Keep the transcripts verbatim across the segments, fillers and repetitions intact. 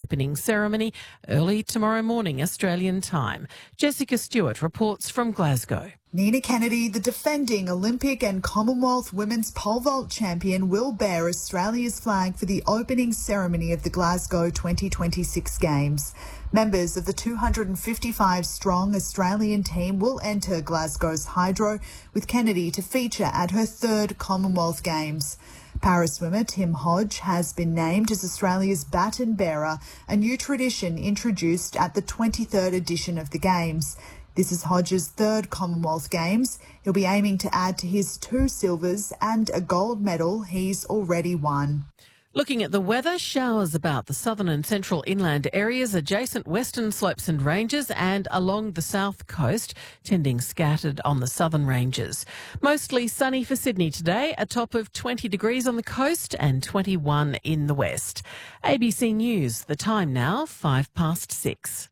opening ceremony early tomorrow morning Australian time. Jessica Stewart reports from Glasgow. Nina Kennedy, the defending Olympic and Commonwealth women's pole vault champion, will bear Australia's flag for the opening ceremony of the Glasgow twenty twenty-six Games. Members of the two hundred fifty-five strong Australian team will enter Glasgow's Hydro, with Kennedy to feature at her third Commonwealth Games. Paraswimmer Tim Hodge has been named as Australia's baton bearer, a new tradition introduced at the twenty-third edition of the Games. This is Hodge's third Commonwealth Games. He'll be aiming to add to his two silvers and a gold medal he's already won. Looking at the weather, showers about the southern and central inland areas, adjacent western slopes and ranges, and along the south coast, tending scattered on the southern ranges. Mostly sunny for Sydney today, a top of twenty degrees on the coast and twenty-one in the west. A B C News, the time now, five past six.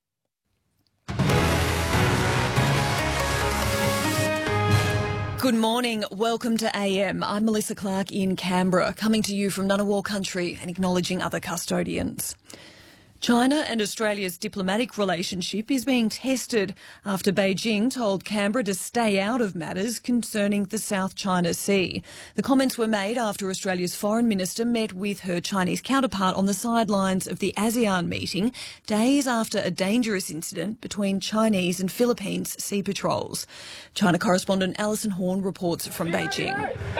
Good morning. Welcome to A M. I'm Melissa Clark in Canberra, coming to you from Ngunnawal country and acknowledging other custodians. China and Australia's diplomatic relationship is being tested after Beijing told Canberra to stay out of matters concerning the South China Sea. The comments were made after Australia's foreign minister met with her Chinese counterpart on the sidelines of the ASEAN meeting, days after a dangerous incident between Chinese and Philippines sea patrols. China correspondent Alison Horn reports from Beijing.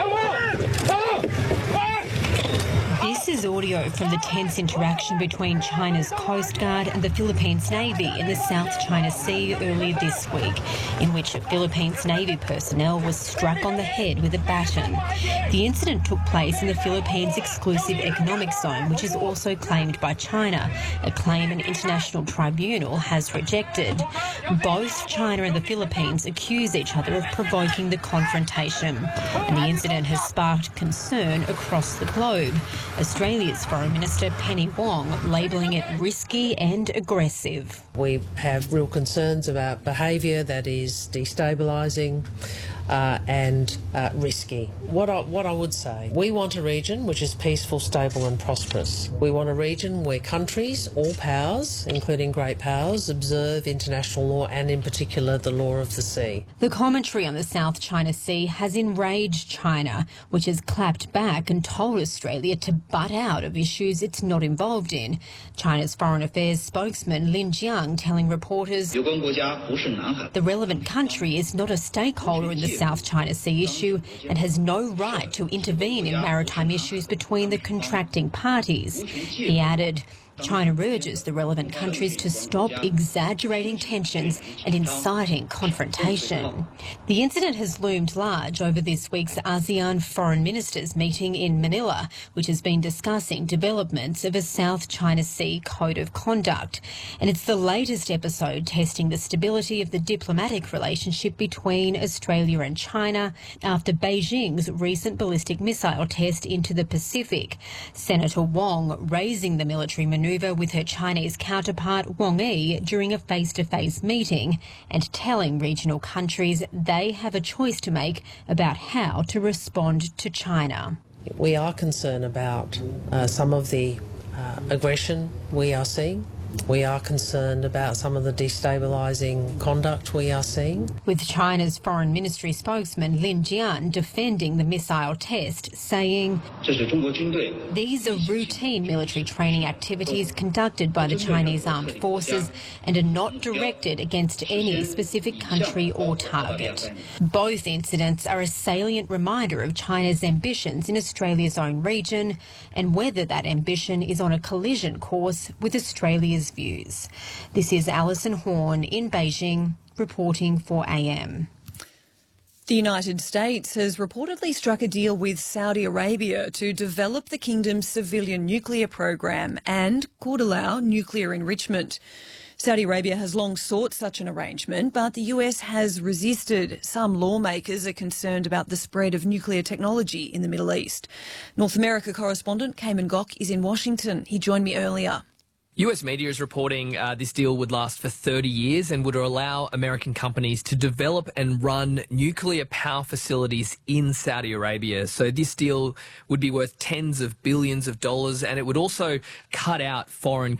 This is audio from the tense interaction between China's Coast Guard and the Philippines Navy in the South China Sea earlier this week, in which a Philippines Navy personnel was struck on the head with a baton. The incident took place in the Philippines' exclusive economic zone, which is also claimed by China, a claim an international tribunal has rejected. Both China and the Philippines accuse each other of provoking the confrontation, and the incident has sparked concern across the globe. Australia's Foreign Minister Penny Wong labelling it risky and aggressive. We have real concerns about behaviour that is destabilising uh, and uh, risky. What I, what I would say, we want a region which is peaceful, stable and prosperous. We want a region where countries, all powers, including great powers, observe international law and in particular the law of the sea. The commentary on the South China Sea has enraged China, which has clapped back and told Australia to butt out of issues it's not involved in. China's Foreign Affairs spokesman Lin Jiang telling reporters the relevant country is not a stakeholder in the South China Sea issue and has no right to intervene in maritime issues between the contracting parties. He added, China urges the relevant countries to stop exaggerating tensions and inciting confrontation. The incident has loomed large over this week's ASEAN Foreign Ministers meeting in Manila, which has been discussing developments of a South China Sea Code of Conduct. And it's the latest episode testing the stability of the diplomatic relationship between Australia and China after Beijing's recent ballistic missile test into the Pacific. Senator Wong raising the military manoeuvre with her Chinese counterpart Wang Yi during a face-to-face meeting and telling regional countries they have a choice to make about how to respond to China. We are concerned about uh, some of the uh, aggression we are seeing. We are concerned about some of the destabilising conduct we are seeing. With China's Foreign Ministry spokesman Lin Jian defending the missile test, saying these are routine military training activities conducted by the Chinese armed forces and are not directed against any specific country or target. Both incidents are a salient reminder of China's ambitions in Australia's own region and whether that ambition is on a collision course with Australia's views. This is Alison Horn in Beijing, reporting for A M. The United States has reportedly struck a deal with Saudi Arabia to develop the kingdom's civilian nuclear program and could allow nuclear enrichment. Saudi Arabia has long sought such an arrangement, but the U S has resisted. Some lawmakers are concerned about the spread of nuclear technology in the Middle East. North America correspondent Cayman Gok is in Washington. He joined me earlier. U S media is reporting uh, this deal would last for thirty years and would allow American companies to develop and run nuclear power facilities in Saudi Arabia. So this deal would be worth tens of billions of dollars, and it would also cut out foreign